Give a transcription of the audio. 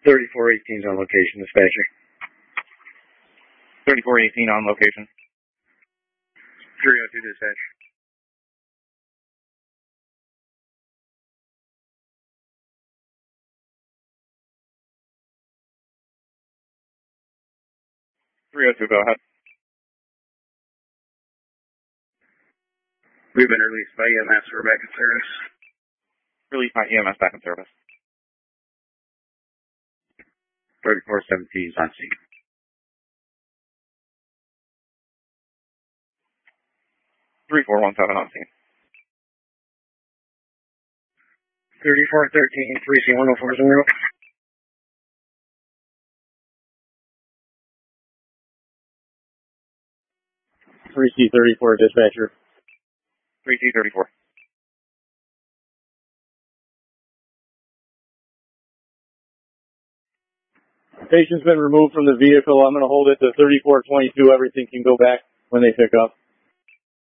3418 is on location, dispatcher. 3418 on location. 302 dispatch. Go ahead. We've been released by EMS. We're back in service. Release my EMS back in service. 3417 is on scene. 3417 on scene. 3413, 3C1040. 3C34 dispatcher. 3C34. Patient's been removed from the vehicle. I'm going to hold it to 3422. Everything can go back when they pick up.